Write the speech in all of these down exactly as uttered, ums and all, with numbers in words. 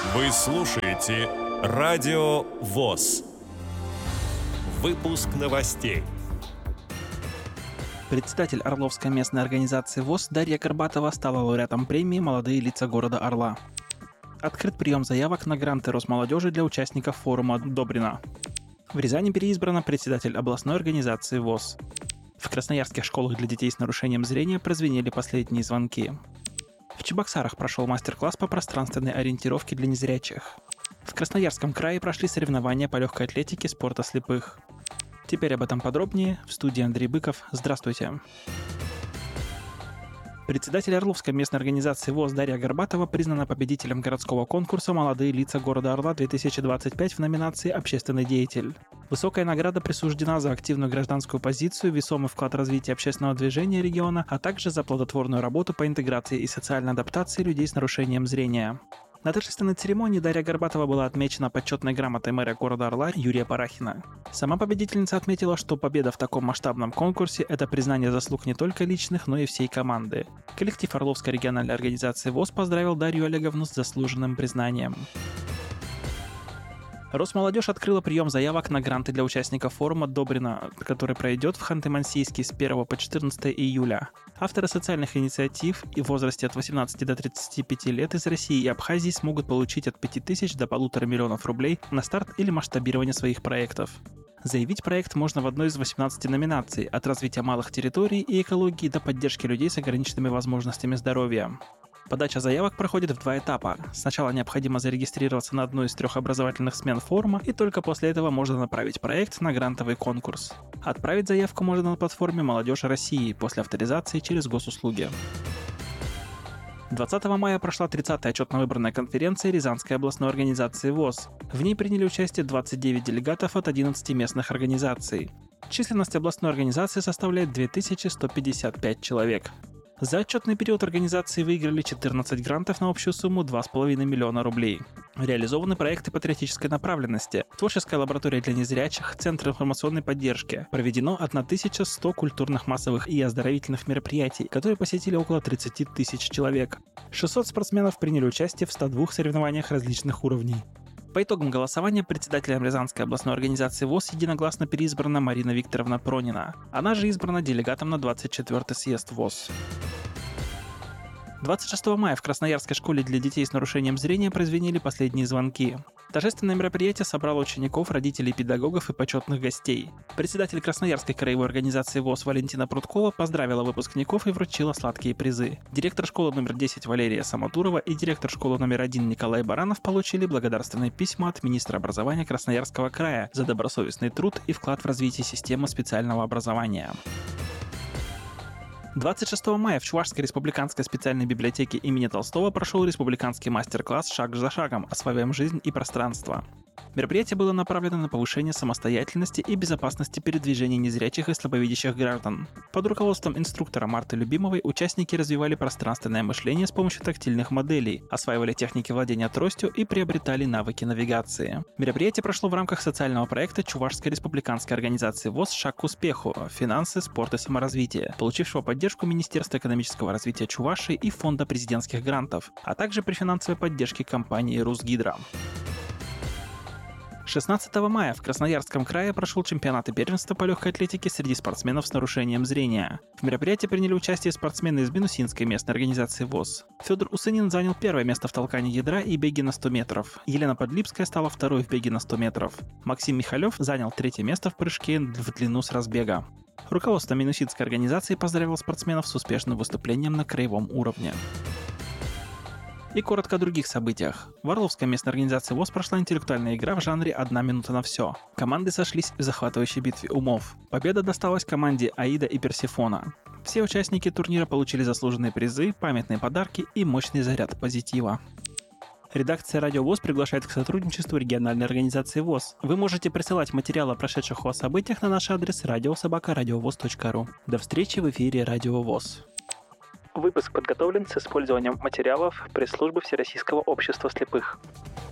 Вы слушаете Радио ВОС. Выпуск новостей. Председатель Орловской местной организации ВОС Дарья Горбатова стала лауреатом премии «Молодые лица города Орла». Открыт прием заявок на гранты Росмолодежи для участников форума «Добрина». В Рязани переизбрана председатель областной организации ВОС. В красноярских школах для детей с нарушением зрения прозвенели последние звонки. В Чебоксарах прошел мастер-класс по пространственной ориентировке для незрячих. В Красноярском крае прошли соревнования по легкой атлетике спорта слепых. Теперь об этом подробнее. В студии Андрей Быков. Здравствуйте. Председатель Орловской местной организации ВОС Дарья Горбатова признана победителем городского конкурса «Молодые лица города Орла две тысячи двадцать пять» в номинации «Общественный деятель». Высокая награда присуждена за активную гражданскую позицию, весомый вклад в развитие общественного движения региона, а также за плодотворную работу по интеграции и социальной адаптации людей с нарушением зрения. На торжественной церемонии Дарья Горбатова была отмечена почетной грамотой мэра города Орла Юрия Парахина. Сама победительница отметила, что победа в таком масштабном конкурсе – это признание заслуг не только личных, но и всей команды. Коллектив Орловской региональной организации ВОС поздравил Дарью Олеговну с заслуженным признанием. Росмолодежь открыла прием заявок на гранты для участников форума «Добрина», который пройдет в Ханты-Мансийске с первого по четырнадцатое июля. Авторы социальных инициатив и в возрасте от восемнадцати до тридцати пяти лет из России и Абхазии смогут получить от пяти тысяч до полутора миллионов рублей на старт или масштабирование своих проектов. Заявить проект можно в одной из восемнадцати номинаций – от развития малых территорий и экологии до поддержки людей с ограниченными возможностями здоровья. Подача заявок проходит в два этапа. Сначала необходимо зарегистрироваться на одну из трех образовательных смен форума, и только после этого можно направить проект на грантовый конкурс. Отправить заявку можно на платформе «Молодежь России» после авторизации через госуслуги. двадцатого мая прошла тридцатая отчетно-выборная конференция Рязанской областной организации ВОС. В ней приняли участие двадцать девять делегатов от одиннадцати местных организаций. Численность областной организации составляет две тысячи сто пятьдесят пять человек. За отчетный период организации выиграли четырнадцать грантов на общую сумму два с половиной миллиона рублей. Реализованы проекты патриотической направленности, творческая лаборатория для незрячих, центр информационной поддержки. Проведено тысяча сто культурных, массовых и оздоровительных мероприятий, которые посетили около тридцати тысяч человек. шестьсот спортсменов приняли участие в ста двух соревнованиях различных уровней. По итогам голосования председателем Рязанской областной организации ВОС единогласно переизбрана Марина Викторовна Пронина. Она же избрана делегатом на двадцать четвёртый съезд ВОС. двадцать шестого мая в Красноярской школе для детей с нарушением зрения прозвенели последние звонки. Торжественное мероприятие собрало учеников, родителей, педагогов и почетных гостей. Председатель Красноярской краевой организации ВОС Валентина Прудкова поздравила выпускников и вручила сладкие призы. Директор школы номер десять Валерия Самотурова и директор школы номер один Николай Баранов получили благодарственные письма от министра образования Красноярского края за добросовестный труд и вклад в развитие системы специального образования. двадцать шестого мая в Чувашской республиканской специальной библиотеке имени Толстого прошел республиканский мастер-класс «Шаг за шагом. Осваиваем жизнь и пространство». Мероприятие было направлено на повышение самостоятельности и безопасности передвижения незрячих и слабовидящих граждан. Под руководством инструктора Марты Любимовой участники развивали пространственное мышление с помощью тактильных моделей, осваивали техники владения тростью и приобретали навыки навигации. Мероприятие прошло в рамках социального проекта Чувашской республиканской организации ВОС «Шаг к успеху. Финансы, спорт и саморазвитие», получившего поддержку Министерства экономического развития Чувашии и Фонда президентских грантов, а также при финансовой поддержке компании «Русгидро». шестнадцатого мая в Красноярском крае прошел чемпионат и первенство по легкой атлетике среди спортсменов с нарушением зрения. В мероприятии приняли участие спортсмены из Минусинской местной организации ВОС. Федор Усынин занял первое место в толкании ядра и беге на сто метров. Елена Подлипская стала второй в беге на сто метров. Максим Михалев занял третье место в прыжке в длину с разбега. Руководство Минусинской организации поздравило спортсменов с успешным выступлением на краевом уровне. И коротко о других событиях. В Орловской местной организации ВОС прошла интеллектуальная игра в жанре «Одна минута на все». Команды сошлись в захватывающей битве умов. Победа досталась команде Аида и Персефона. Все участники турнира получили заслуженные призы, памятные подарки и мощный заряд позитива. Редакция «Радио ВОС» приглашает к сотрудничеству региональной организации ВОС. Вы можете присылать материалы о прошедших у вас событиях на наш адрес радио собака радиовос точка ру. До встречи в эфире «Радио ВОС». Выпуск подготовлен с использованием материалов пресс-службы Всероссийского общества слепых.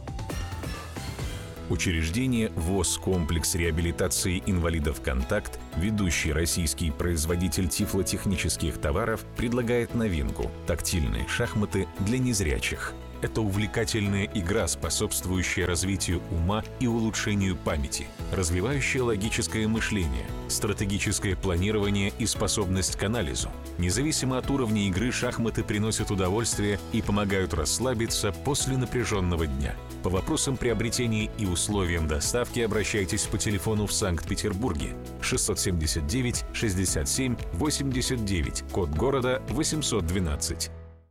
Учреждение ВОС «Комплекс реабилитации инвалидов «Контакт», ведущий российский производитель тифлотехнических товаров, предлагает новинку – тактильные шахматы для незрячих. – это увлекательная игра, способствующая развитию ума и улучшению памяти, развивающая логическое мышление, стратегическое планирование и способность к анализу. Независимо от уровня игры, шахматы приносят удовольствие и помогают расслабиться после напряженного дня. По вопросам приобретения и условиям доставки обращайтесь по телефону в Санкт-Петербурге шестьсот семьдесят девять шестьдесят семь восемьдесят девять, код города восемьсот двенадцать.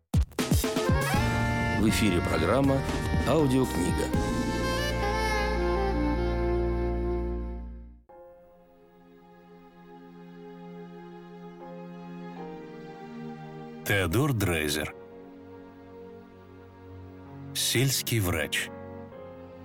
В эфире программа «Аудиокнига». Теодор Драйзер. Сельский врач.